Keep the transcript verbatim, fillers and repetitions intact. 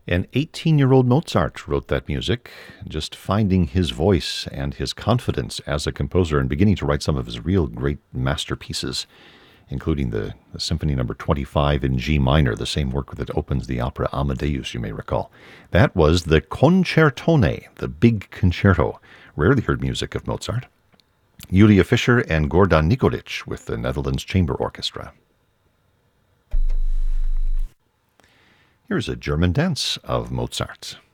An eighteen-year-old Mozart wrote that music, just finding his voice and his confidence as a composer and beginning to write some of his real great masterpieces, including the, the Symphony Number twenty-five in G minor, the same work that opens the opera Amadeus, you may recall. That was the Concertone, the big concerto, rarely heard music of Mozart. Julia Fischer and Gordan Nikolic with the Netherlands Chamber Orchestra. Here's a German dance of Mozart.